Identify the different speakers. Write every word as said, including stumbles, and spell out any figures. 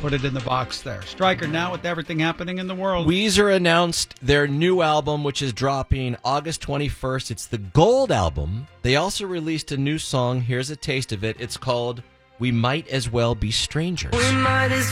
Speaker 1: put it in the box there. Stryker now with everything happening in the world.
Speaker 2: Weezer announced their new album, which is dropping August twenty-first. It's the Gold album. They also released a new song. Here's a taste of it. It's called We Might As Well Be Strangers.
Speaker 3: We might as